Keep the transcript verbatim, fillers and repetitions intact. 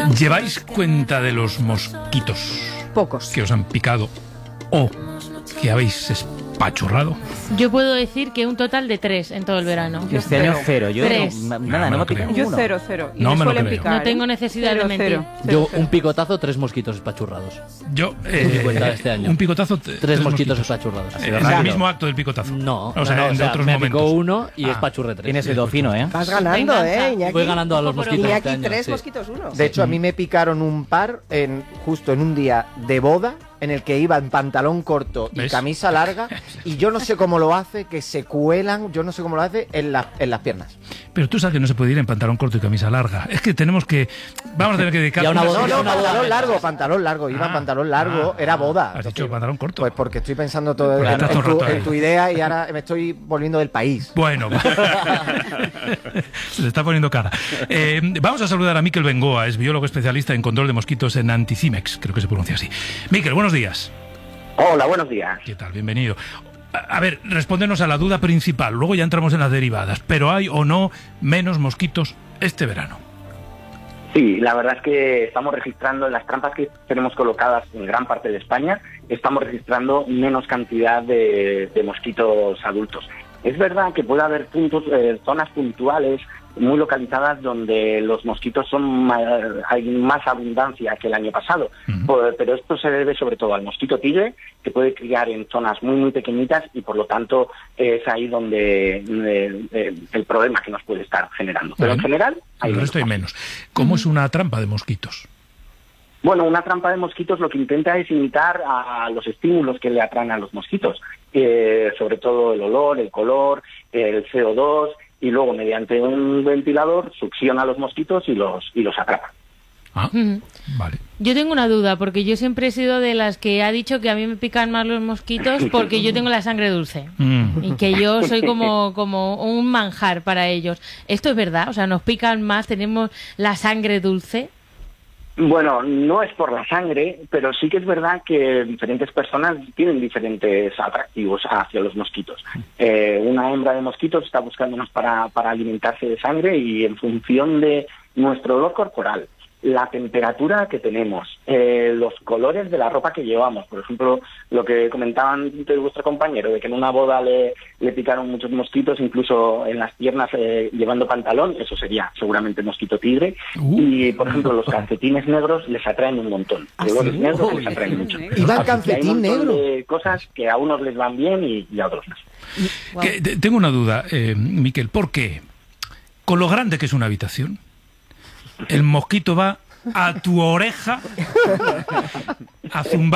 ¿Lleváis cuenta de los mosquitos Pocos. que os han picado o que habéis espachurrado? Yo puedo decir que un total de tres en todo el verano. Yo este año cero. Yo Tres. no, No, nada, me no lo me pica creo. Yo ninguno. cero, cero. Y No me lo suelen creo. picar, No tengo ¿eh? necesidad de Cero, mentir. cero, cero, Yo cero. un picotazo, tres mosquitos espachurrados. Yo, eh, cuenta este año. un picotazo, t- Tres mosquitos espachurrados. En el mismo acto del picotazo. No, o sea, no, no, en o sea, otros me momentos. picó uno y Ah. espachurré tres. Tienes oído fino, ¿eh? Vas ganando, Venganza. ¿eh, Iñaki? Voy ganando a los Ojo por mosquitos ojo. este Iñaki, año, tres sí. mosquitos, uno. De hecho, a mí me picaron un par en justo en un día de boda en el que iba en pantalón corto y ¿Ves? camisa larga y yo no sé cómo lo hace, que se cuelan, yo no sé cómo lo hace en, la- en las piernas. Pero tú sabes que no se puede ir en pantalón corto y camisa larga. Es que tenemos que... Vamos a tener que dedicar... Y a una unas- boda- No, no, una boda pantalón menos. largo, pantalón largo, iba en Ah, pantalón largo, ah, era ah. boda. Has dicho Entonces, pantalón corto. Pues porque estoy pensando todo Porque en, estás en todo el tu, rato ahí. en tu idea y ahora me estoy volviendo del país. Bueno, se le está poniendo cara. Eh, vamos a saludar a Miquel Bengoa, es biólogo especialista en control de mosquitos en Anticimex, creo que se pronuncia así. Miquel, buenos días. Hola, buenos días. ¿Qué tal? Bienvenido. A, a ver, respóndenos a la duda principal, luego ya entramos en las derivadas, pero ¿hay o no menos mosquitos este verano? Sí, la verdad es que estamos registrando en las trampas que tenemos colocadas en gran parte de España, estamos registrando menos cantidad de, de mosquitos adultos. Es verdad que puede haber puntos, eh, zonas puntuales muy localizadas donde los mosquitos son ma- hay más abundancia que el año pasado, Ujú. Por- pero esto se debe sobre todo al mosquito tigre, que puede criar en zonas muy muy pequeñitas y por lo tanto eh, es ahí donde eh, eh, el problema que nos puede estar generando. Pero en Bueno, general hay el menos resto hay menos. ¿Cómo es una trampa de mosquitos? Bueno, una trampa de mosquitos lo que intenta es imitar a los estímulos que le atraen a los mosquitos, eh, sobre todo el olor, el color, el C O dos, y luego mediante un ventilador succiona a los mosquitos y los y los atrapa. Ah, Ujú. vale. Yo tengo una duda, porque yo siempre he sido de las que ha dicho que a mí me pican más los mosquitos porque yo tengo la sangre dulce. Mm. Y que yo soy como, como un manjar para ellos. ¿Esto es verdad? O sea, ¿nos pican más? ¿Tenemos la sangre dulce? Bueno, no es por la sangre, pero sí que es verdad que diferentes personas tienen diferentes atractivos hacia los mosquitos. Eh, una hembra de mosquitos está buscándonos para, para alimentarse de sangre y en función de nuestro olor corporal, la temperatura que tenemos, eh, los colores de la ropa que llevamos. Por ejemplo, lo que comentaban de vuestro compañero, de que en una boda le, le picaron muchos mosquitos, incluso en las piernas eh, llevando pantalón, eso sería seguramente mosquito tigre. Uh. Y, por ejemplo, los calcetines negros les atraen un montón. ¿Ah, Colores sí? negros Uy. les atraen mucho. Iba el Así que hay calcetín un montón negro. de cosas que a unos les van bien y, y a otros no. Guau. Que- te- tengo una duda, eh, Miquel, ¿por qué? Con lo grande que es una habitación, el mosquito va a tu oreja a zumbar